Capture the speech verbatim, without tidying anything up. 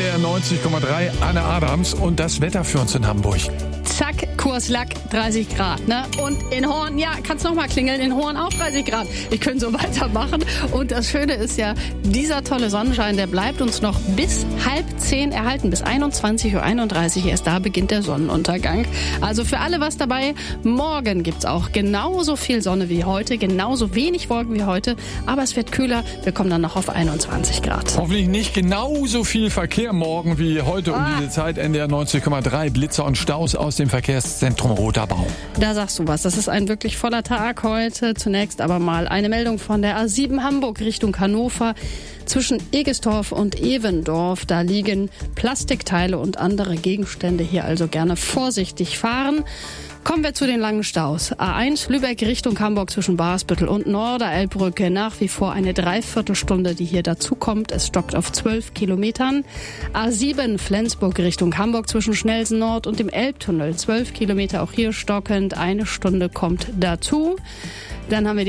R neunzig Komma drei, Anne Adams und das Wetter für uns in Hamburg. Zack, Kurs Lack, dreißig Grad. Ne? Und in Horn, ja, kannst noch mal klingeln, in Horn auch dreißig Grad. Ich könnte so weitermachen. Und das Schöne ist ja, dieser tolle Sonnenschein, der bleibt uns noch bis halb zehn erhalten, bis einundzwanzig Uhr einunddreißig. Erst da beginnt der Sonnenuntergang. Also für alle was dabei. Morgen gibt's auch genauso viel Sonne wie heute, genauso wenig Wolken wie heute. Aber es wird kühler. Wir kommen dann noch auf einundzwanzig Grad. Hoffentlich nicht genauso viel Verkehr morgen wie heute um Ah. diese Zeit. N D R neunzig Komma drei, Blitzer und Staus aus dem Verkehrszentrum Roter Baum. Da sagst du was. Das ist ein wirklich voller Tag heute. Zunächst aber mal eine Meldung von der A sieben Hamburg Richtung Hannover. Zwischen Egestorf und Evendorf, da liegen Plastikteile und andere Gegenstände. Hier also gerne vorsichtig fahren. Kommen wir zu den langen Staus. A eins Lübeck Richtung Hamburg zwischen Barsbüttel und Norderelbbrücke. Nach wie vor eine Dreiviertelstunde, die hier dazukommt. Es stockt auf zwölf Kilometern. A sieben Flensburg Richtung Hamburg zwischen Schnelsen Nord und dem Elbtunnel. zwölf Kilometer auch hier stockend. Eine Stunde kommt dazu. Dann haben wir die